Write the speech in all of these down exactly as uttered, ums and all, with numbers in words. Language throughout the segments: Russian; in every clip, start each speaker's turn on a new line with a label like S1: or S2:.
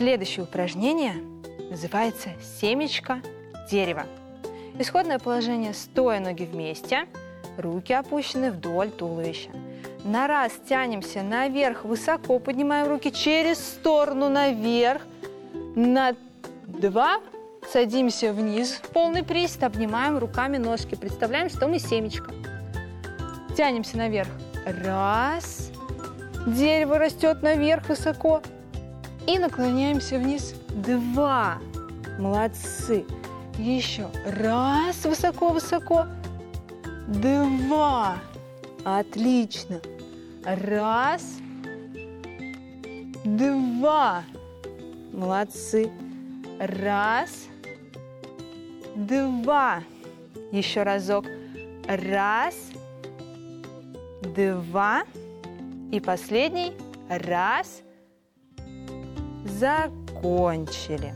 S1: Следующее упражнение называется «Семечко дерева». Исходное положение – стоя, ноги вместе, руки опущены вдоль туловища. На раз тянемся наверх, высоко поднимаем руки через сторону наверх. На два садимся вниз в полный приседа, обнимаем руками ножки. Представляем, что мы семечко. Тянемся наверх. Раз. Дерево растет наверх высоко. И наклоняемся вниз. Два. Молодцы. Еще. Раз. Высоко-высоко. Два. Отлично. Раз. Два. Молодцы. Раз. Два. Еще разок. Раз. Два. И последний. Раз. Закончили.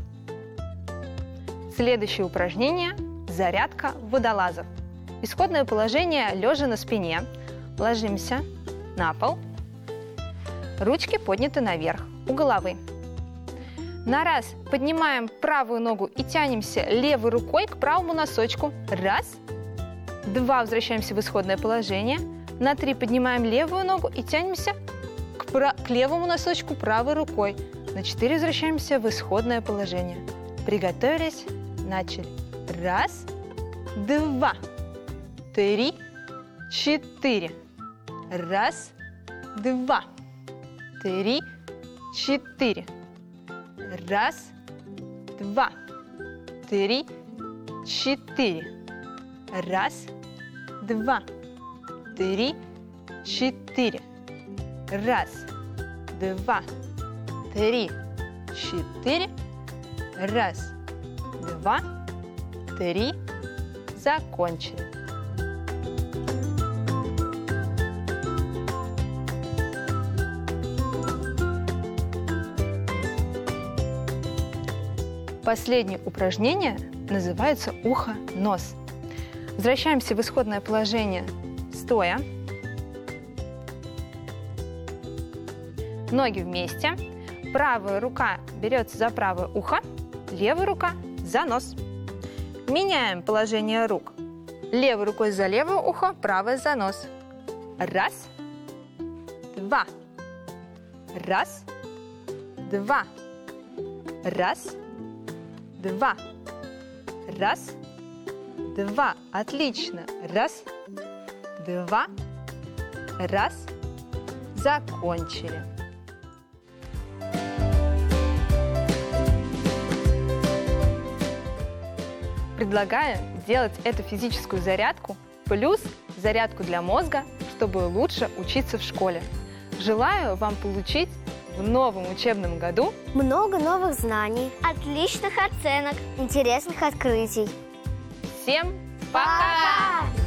S1: Следующее упражнение – зарядка водолазов. Исходное положение – лежа на спине. Ложимся на пол. Ручки подняты наверх, у головы. На раз поднимаем правую ногу и тянемся левой рукой к правому носочку. Раз. Два. Возвращаемся в исходное положение. На три поднимаем левую ногу и тянемся к, пра- к левому носочку правой рукой. На четыре возвращаемся в исходное положение. Приготовились. Начали. Раз. Два. Три. Четыре. Раз. Два. Три. Четыре. Раз. Два. Три. Четыре. Раз. Два. Три. Четыре. Раз. Два. Три. Четыре. Раз. Два. Три. Закончили. Последнее упражнение называется ухо-нос. Возвращаемся в исходное положение стоя. Ноги вместе. Правая рука берется за правое ухо, левая рука за нос. Меняем положение рук. Левой рукой за левое ухо, правая за нос. Раз, два. Раз, два. Раз, два. Раз, два. Отлично. Раз, два. Раз. Закончили. Предлагаю делать эту физическую зарядку плюс зарядку для мозга, чтобы лучше учиться в школе. Желаю вам получить в новом учебном году
S2: много новых знаний, отличных оценок, интересных открытий.
S1: Всем пока!